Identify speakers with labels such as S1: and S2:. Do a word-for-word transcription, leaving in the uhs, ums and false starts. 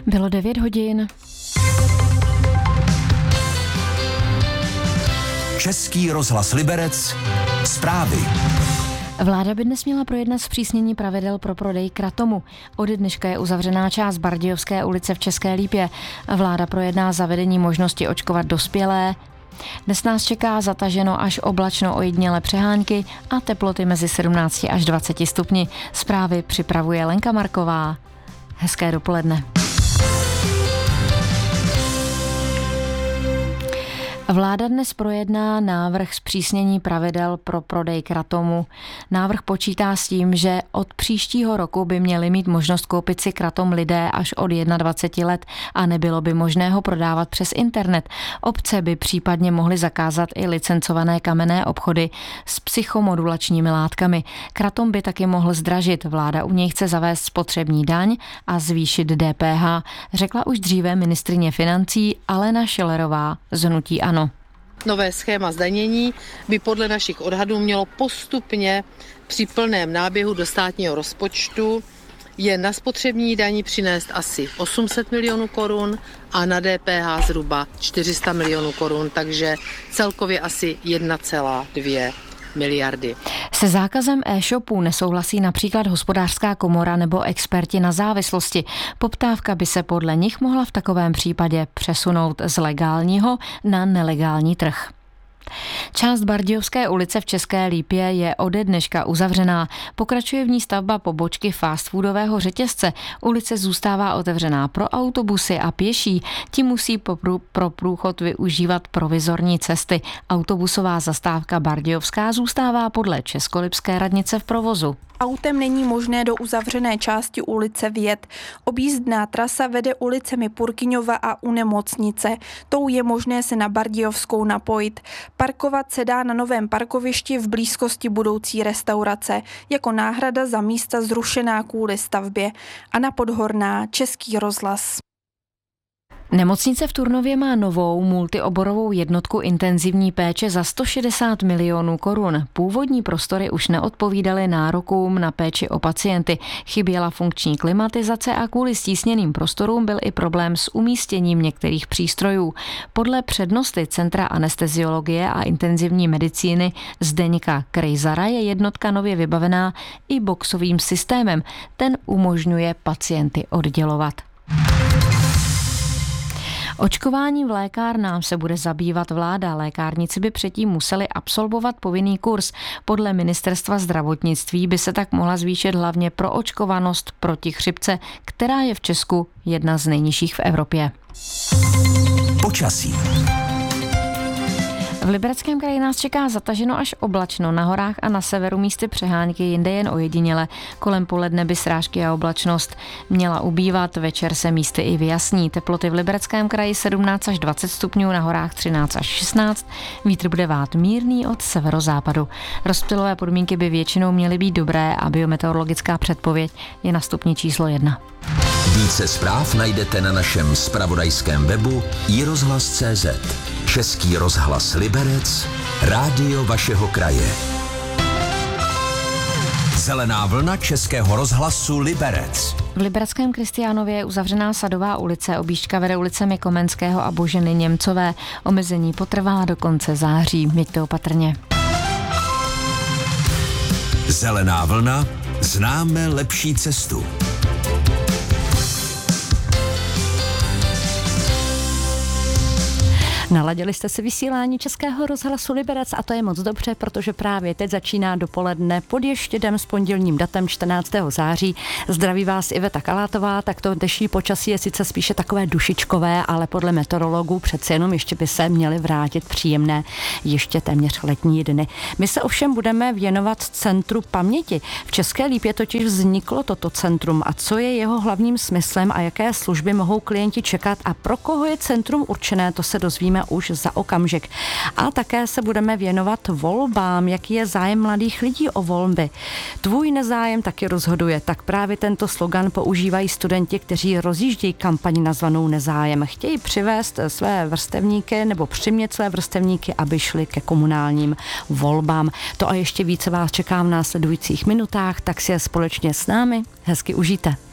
S1: Bylo devět hodin.
S2: Český rozhlas Liberec. Zprávy.
S1: Vláda by dnes měla projednat zpřísnění pravidel pro prodej kratomu. Ode dneška je uzavřená část Bardejovské ulice v České Lípě. Vláda projedná zavedení možnosti očkovat dospělé. Dnes nás čeká zataženo až oblačno, ojedinělé přehánky a teploty mezi sedmnácti až dvaceti stupni. Zprávy připravuje Lenka Marková. Hezké dopoledne. Vláda dnes projedná návrh zpřísnění pravidel pro prodej kratomu. Návrh počítá s tím, že od příštího roku by měli mít možnost koupit si kratom lidé až od dvaceti jedna let a nebylo by možné ho prodávat přes internet. Obce by případně mohly zakázat i licencované kamenné obchody s psychomodulačními látkami. Kratom by taky mohl zdražit. Vláda u něj chce zavést spotřební daň a zvýšit D P H, řekla už dříve ministryně financí Alena Schillerová z hnutí ANO.
S3: Nové schéma zdanění by podle našich odhadů mělo postupně při plném náběhu do státního rozpočtu jen na spotřební dani přinést asi osm set milionů korun a na D P H zhruba čtyři sta milionů korun, takže celkově asi jedna celá dvě miliardy.
S1: Se zákazem e-shopů nesouhlasí například Hospodářská komora nebo experti na závislosti. Poptávka by se podle nich mohla v takovém případě přesunout z legálního na nelegální trh. Část Bardejovské ulice v České Lípě je ode dneška uzavřená. Pokračuje v ní stavba pobočky fastfoodového řetězce. Ulice zůstává otevřená pro autobusy a pěší. Ti musí pro průchod využívat provizorní cesty. Autobusová zastávka Bardejovská zůstává podle Českolipské radnice v provozu.
S4: Autem není možné do uzavřené části ulice vjet. Objízdná trasa vede ulicemi Purkyňova a u nemocnice. Tou je možné se na Bardejovskou napojit. Parkovat se dá na novém parkovišti v blízkosti budoucí restaurace, jako náhrada za místa zrušená kvůli stavbě. Anna Podhorná, Český rozhlas.
S1: Nemocnice v Turnově má novou multioborovou jednotku intenzivní péče za sto šedesát milionů korun. Původní prostory už neodpovídaly nárokům na péči o pacienty. Chyběla funkční klimatizace a kvůli stísněným prostorům byl i problém s umístěním některých přístrojů. Podle přednosty Centra anesteziologie a intenzivní medicíny Zdeňka Krejzara je jednotka nově vybavená i boxovým systémem. Ten umožňuje pacienty oddělovat. Očkováním v lékárnách se bude zabývat vláda. Lékárníci by předtím museli absolvovat povinný kurz. Podle ministerstva zdravotnictví by se tak mohla zvýšit hlavně proočkovanost proti chřipce, která je v Česku jedna z nejnižších v Evropě.
S2: Počasí.
S1: V Libereckém kraji nás čeká zataženo až oblačno, na horách a na severu místy přehánky, jinde jen ojediněle. Kolem poledne by srážky a oblačnost měla ubývat, večer se místy i vyjasní. Teploty v Libereckém kraji sedmnáct až dvacet stupňů, na horách třináct až šestnáct, vítr bude vát mírný od severozápadu. Rozptylové podmínky by většinou měly být dobré a biometeorologická předpověď je na stupni číslo jedna.
S2: Více zpráv najdete na našem zpravodajském webu i rozhlas tečka cé zet. Český rozhlas Liberec, rádio vašeho kraje. Zelená vlna Českého rozhlasu Liberec.
S1: V libereckém Kristiánově je uzavřená Sadová ulice, objížďka vede ulicemi Komenského a Boženy Němcové. Omezení potrvá do konce září, mějte opatrně.
S2: Zelená vlna, známe lepší cestu.
S5: Naladili jste si vysílání Českého rozhlasu Liberec a to je moc dobře, protože právě teď začíná dopoledne pod ještědem s pondělním datem čtrnáctého září. Zdraví vás Iveta Kalátová, tak to dnešní počasí je sice spíše takové dušičkové, ale podle meteorologů přece jenom ještě by se měly vrátit příjemné ještě téměř letní dny. My se ovšem budeme věnovat Centru paměti. V České Lípě totiž vzniklo toto centrum a co je jeho hlavním smyslem a jaké služby mohou klienti čekat a pro koho je centrum určené, to se dozvíme už za okamžik. A také se budeme věnovat volbám, jaký je zájem mladých lidí o volby. Tvůj nezájem taky rozhoduje, tak právě tento slogan používají studenti, kteří rozjíždějí kampaň nazvanou Nezájem. Chtějí přivést své vrstevníky nebo přimět své vrstevníky, aby šli ke komunálním volbám. To a ještě více vás čeká v následujících minutách, tak si je společně s námi hezky užijte.